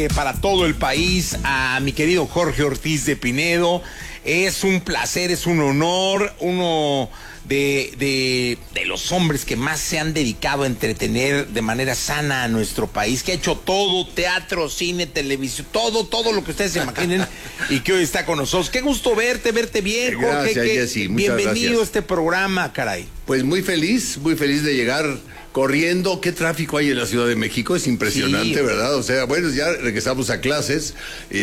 Para todo el país, a mi querido Jorge Ortiz de Pinedo. Es un placer, es un honor, uno de los hombres que más se han dedicado a entretener de manera sana a nuestro país, que ha hecho todo, teatro, cine, televisión, todo lo que ustedes se imaginen, y que hoy está con nosotros. Qué gusto verte bien, Jorge. Gracias, Jessy, muchas bienvenido gracias a este programa, caray. Pues muy feliz de llegar corriendo. Qué tráfico hay en la Ciudad de México, es impresionante, sí, ¿verdad? O sea, bueno, ya regresamos a clases,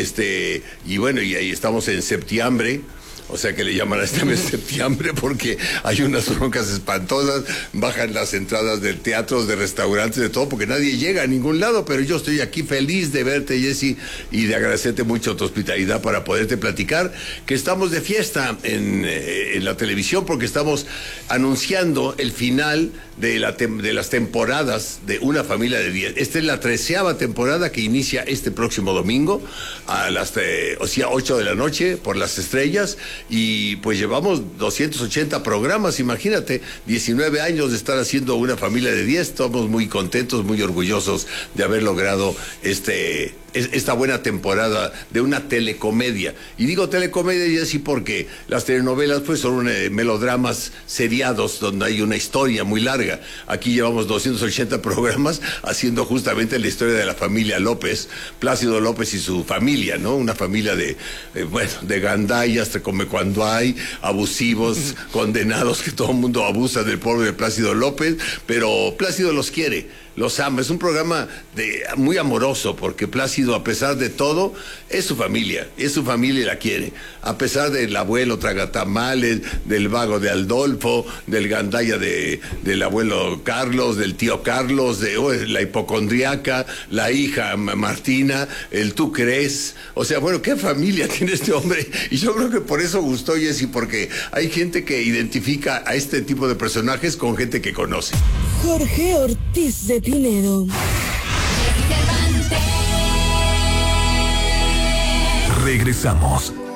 y bueno, y ahí estamos en septiembre. O sea que le llaman a este mes septiembre porque hay unas broncas espantosas, bajan las entradas del teatro, de restaurantes, de todo, porque nadie llega a ningún lado, pero yo estoy aquí feliz de verte, Jessy, y de agradecerte mucho tu hospitalidad para poderte platicar que estamos de fiesta en la televisión, porque estamos anunciando el final de las temporadas de Una Familia de 10. Esta es la 13ª temporada que inicia este próximo domingo a las 8 de la noche por Las Estrellas. Y pues llevamos 280 programas, imagínate, 19 años de estar haciendo Una Familia de 10. Estamos muy contentos, muy orgullosos de haber logrado esta buena temporada de una telecomedia. Y digo telecomedia y así porque las telenovelas pues son melodramas seriados donde hay una historia muy larga. Aquí llevamos 280 programas haciendo justamente la historia de la familia López, Plácido López y su familia, ¿no? Una familia de gandallas, te come cuando hay, abusivos, condenados, que todo el mundo abusa del pobre de Plácido López, pero Plácido los quiere, los ama. Es un programa muy amoroso, porque Plácido, a pesar de todo, es su familia y la quiere. A pesar del abuelo tragatamales, del vago de Adolfo, del gandalla del abuelo Carlos, del tío Carlos, de la hipocondriaca, la hija Martina, el tú crees. O sea, bueno, qué familia tiene este hombre. Y yo creo que por eso gustó, Jessy, porque hay gente que identifica a este tipo de personajes con gente que conoce. Jorge Ortiz de Pinedo. Regresamos.